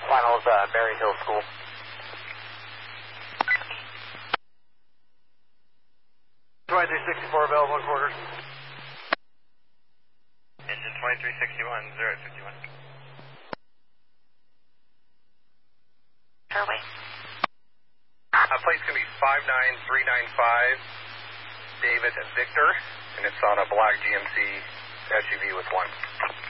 Finals, Berry Hill School. Twenty-three 64 available in quarters. Engine 2361, 051. Fairway. Plate's going to be 59395, David Victor, and it's on a black GMC SUV with one.